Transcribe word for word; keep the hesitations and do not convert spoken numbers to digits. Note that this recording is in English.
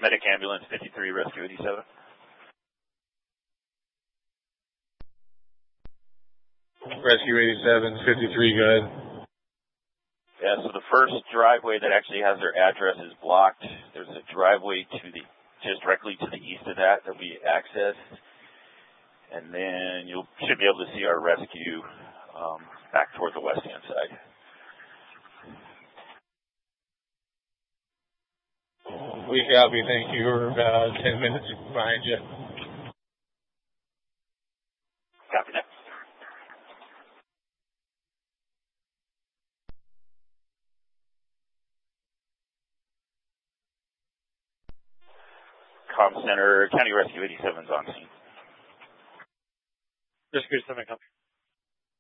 Medic Ambulance fifty-three, Rescue eighty-seven. Rescue eighty-seven, fifty-three, go ahead. Yeah, so the first driveway that actually has their address is blocked. There's a driveway to the, just directly to the east of that that we access. And then you should be able to see our rescue um, back toward the west-hand side. We copy, thank you. We're about ten minutes behind you. Copy that. Com Center, County Rescue eighty-seven is on scene. Rescue eighty-seven, copy.